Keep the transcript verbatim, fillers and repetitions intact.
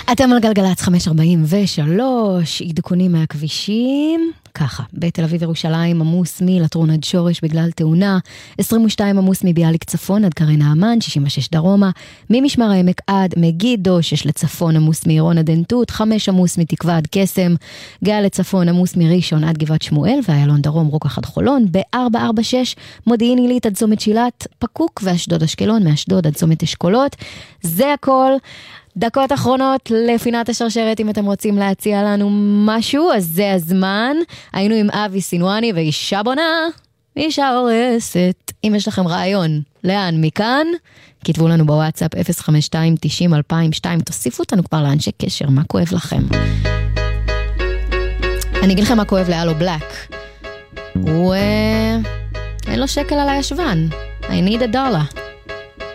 אתם על גלגלץ חמש ארבעים ושלוש, עדכונים מהכבישים. ככה, בתל אביב ירושלים עמוס מלטרון עד שורש בגלל תאונה, עשרים ושתיים עמוס מביאליק צפון עד קרן האמן, שישים ושש דרומה, ממשמר העמק עד מגידו, שש לצפון עמוס מעירון עד עין תות, חמש עמוס מתקווה עד קסם, גאה לצפון עמוס מראשון עד גבעת שמואל, ואיילון דרום רוקח עד חולון, ב-ארבע ארבע שש מודיעין עילית עד צומת שילת, פקוק ואשדוד אשקלון, מאשדוד עד צומת אשכולות. זה הכל. דקות אחרונות לפינת השרשרת, אם אתם רוצים להציע לנו משהו, אז זה הזמן. היינו עם אבי סינואני ואישה בונה, אישה הורסת. אם יש לכם רעיון, לאן מכאן? כתבו לנו בוואטסאפ אפס חמש שתיים תשעים אלפיים ושתיים, תוסיפו אותנו כבר לאנשי קשר, מה כואב לכם? אני אגיד לכם מה כואב לאלו בלק. הוא... אין לו שקל על הישבן. I need a dollar.